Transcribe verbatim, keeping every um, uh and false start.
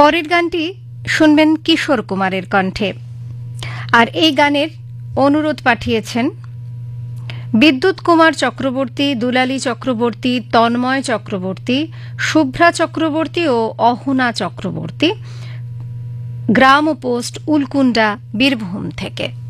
পরের গানটি শুনবেন কিশোর কুমারের কণ্ঠে, আর এই গানের অনুরোধ পাঠিয়েছেন বিদ্যুৎ কুমার চক্রবর্তী, দুলালী চক্রবর্তী, তন্ময় চক্রবর্তী, শুভ্রা চক্রবর্তী ও অহনা চক্রবর্তী, গ্রাম ও পোস্ট উলকুন্ডা, বীরভূম থেকে।